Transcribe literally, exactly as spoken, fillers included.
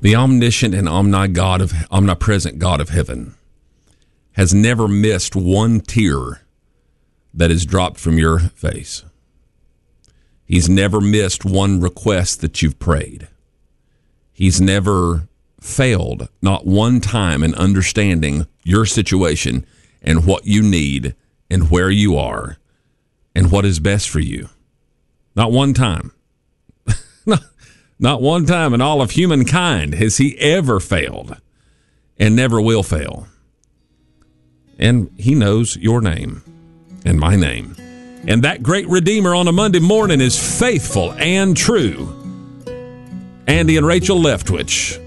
The omniscient and omni God of, omnipresent God of heaven has never missed one tear that is dropped from your face. He's never missed one request that you've prayed. He's never failed, not one time, in understanding your situation and what you need and where you are and what is best for you. Not one time. Not one time in all of humankind has he ever failed and never will fail. And he knows your name and my name. And that great Redeemer on a Monday morning is faithful and true. Andy and Rachel Leftwich